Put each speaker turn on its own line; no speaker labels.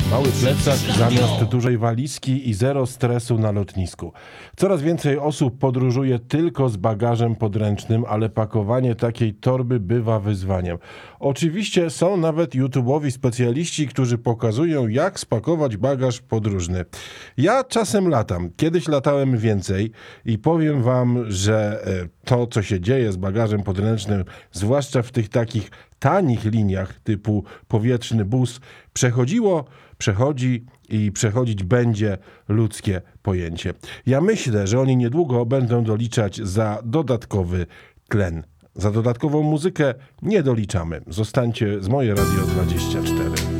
Mały plecak zamiast dużej walizki i zero stresu na lotnisku. Coraz więcej osób podróżuje tylko z bagażem podręcznym, ale pakowanie takiej torby bywa wyzwaniem. Oczywiście są nawet YouTube'owi specjaliści, którzy pokazują, jak spakować bagaż podróżny. Ja czasem latam. Kiedyś latałem więcej i powiem wam, że to, co się dzieje z bagażem podręcznym, zwłaszcza w tych takich tanich liniach typu powietrzny bus, przechodzi i przechodzić będzie ludzkie pojęcie. Ja myślę, że oni niedługo będą doliczać za dodatkowy tlen. Za dodatkową muzykę nie doliczamy. Zostańcie z Moje Radio 24.